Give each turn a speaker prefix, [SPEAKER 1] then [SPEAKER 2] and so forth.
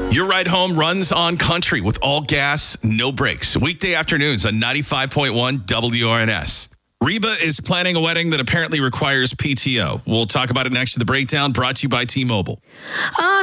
[SPEAKER 1] Your ride home runs on country with all gas, no brakes. Weekday afternoons on 95.1 WRNS. Reba is planning a wedding that apparently requires PTO. We'll talk about it next to the breakdown, brought to you by T-Mobile.